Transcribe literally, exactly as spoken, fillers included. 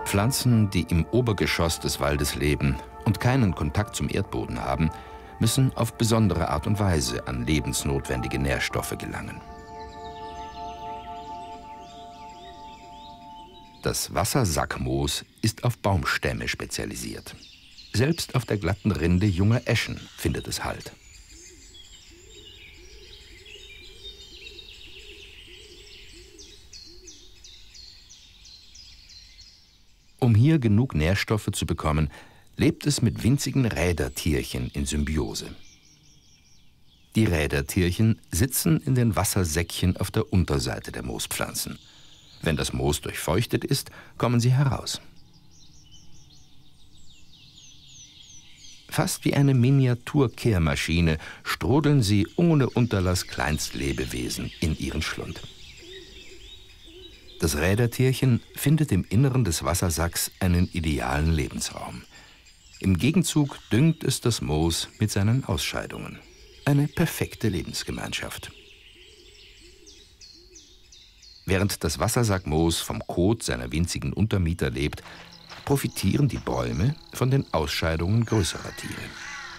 Pflanzen, die im Obergeschoss des Waldes leben und keinen Kontakt zum Erdboden haben, müssen auf besondere Art und Weise an lebensnotwendige Nährstoffe gelangen. Das Wassersackmoos ist auf Baumstämme spezialisiert. Selbst auf der glatten Rinde junger Eschen findet es Halt. Um hier genug Nährstoffe zu bekommen, lebt es mit winzigen Rädertierchen in Symbiose. Die Rädertierchen sitzen in den Wassersäckchen auf der Unterseite der Moospflanzen. Wenn das Moos durchfeuchtet ist, kommen sie heraus. Fast wie eine Miniaturkehrmaschine strudeln sie ohne Unterlass Kleinstlebewesen in ihren Schlund. Das Rädertierchen findet im Inneren des Wassersacks einen idealen Lebensraum. Im Gegenzug düngt es das Moos mit seinen Ausscheidungen. Eine perfekte Lebensgemeinschaft. Während das Wassersackmoos vom Kot seiner winzigen Untermieter lebt, profitieren die Bäume von den Ausscheidungen größerer Tiere.